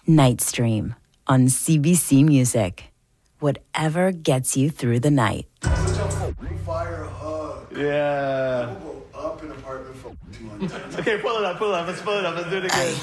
Night Stream on CBC Music. Whatever gets you through the night. Such a fire hug. Yeah. We'll go up in apartment for 200. Okay, pull it up. Let's pull it up. Let's do it again.